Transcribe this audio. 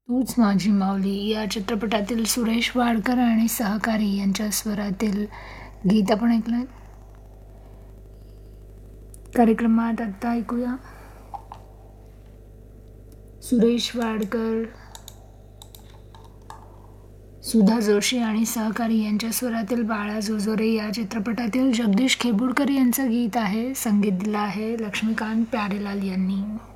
तूच माझी माऊली या चित्रपटातील सुरेश वाडकर आणि सहकारी यांच्या स्वरातील गीत आपण ऐकलं. कार्यक्रमात आत्ता ऐकूया सुरेश वाडकर, सुधा जोशी आणि सहकारी यांच्या स्वरातील बाळा जोजोरे या चित्रपटातील जगदीश खेबुडकर यांचं गीत आहे. संगीत दिलं आहे लक्ष्मीकांत प्यारेलाल यांनी.